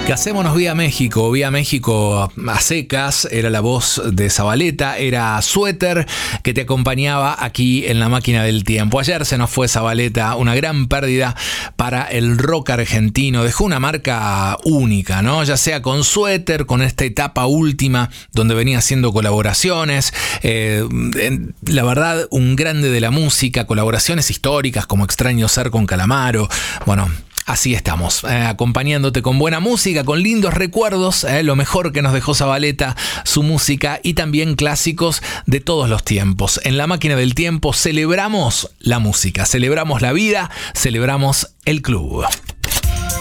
Casémonos vía México a secas, era la voz de Zabaleta, era Suéter que te acompañaba aquí en La Máquina del Tiempo. Ayer se nos fue Zabaleta, una gran pérdida para el rock argentino, dejó una marca única, ¿no? Ya sea con Suéter, con esta etapa última donde venía haciendo colaboraciones, la verdad un grande de la música, colaboraciones históricas como Extraño Ser con Calamaro, bueno. Así estamos, acompañándote con buena música, con lindos recuerdos, lo mejor que nos dejó Zabaleta, su música y también clásicos de todos los tiempos. En La Máquina del Tiempo celebramos la música, celebramos la vida, celebramos el club.